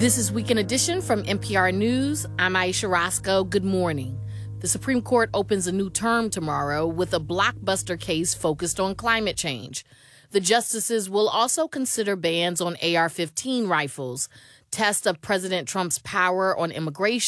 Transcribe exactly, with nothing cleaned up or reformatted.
This is Weekend Edition from N P R News. I'm Aisha Roscoe. Good morning. The Supreme Court opens a new term tomorrow with a blockbuster case focused on climate change. The justices will also consider bans on A R fifteen rifles, tests of President Trump's power on immigration,